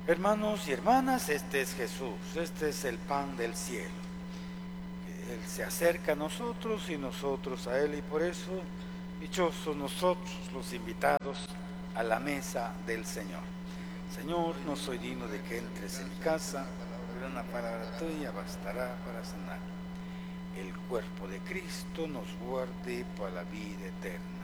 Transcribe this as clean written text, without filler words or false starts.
Hermanos y hermanas, este es Jesús, este es el pan del cielo. Él se acerca a nosotros y nosotros a Él, y por eso, dichosos nosotros los invitados a la mesa del Señor. Señor, no soy digno de que entres en mi casa, pero una palabra tuya bastará para sanar. El cuerpo de Cristo nos guarde para la vida eterna.